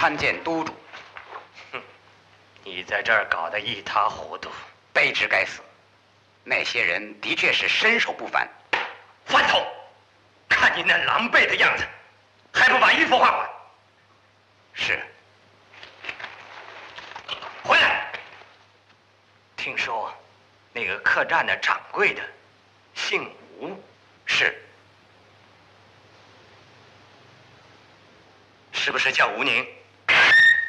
参见督主。 哼，你在这儿搞得一塌糊涂， 卑职该死。那些人的确是身手不凡。 饭头，看你那狼狈的样子，还不把衣服换换？ 是。 回来。听说，那个客栈的掌柜的，姓吴。 是。 是不是叫吴宁？